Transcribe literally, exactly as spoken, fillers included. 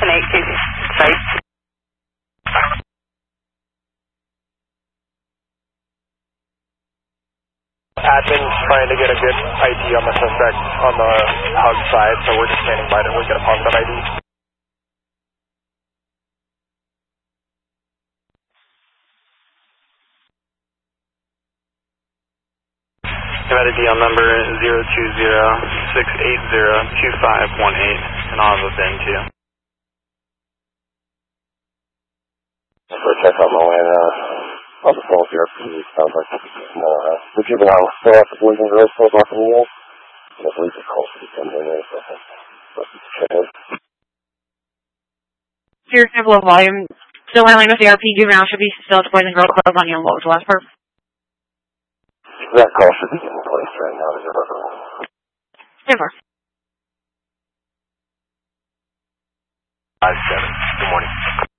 seven eight two site. Admin trying to get a good I D on the suspect on the hug side, so we're just standing by to we get a positive I D. I've had a D L number zero two zero six eight zero two five one eight, and I'll have a V I N too. For a check on my way, uh, on the phone here, it sounds like it's a small house. The juvenile still at the Boys and Girls Club off the wall. I believe it's close to the assembly there, so let's check it. Your sample of volume, still handling with the R P juvenile should be still at the Boys and Girls Club on you. What was the last part? That call should be in place right now. Is it Never. five seven. Good morning.